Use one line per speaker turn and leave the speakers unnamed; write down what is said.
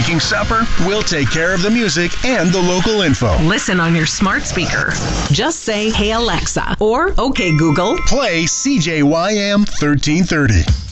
making supper, we'll take care of the music and the local info.
Listen on your smart speaker. Just say, "Hey Alexa," or "Okay Google,
play CJYM 1330."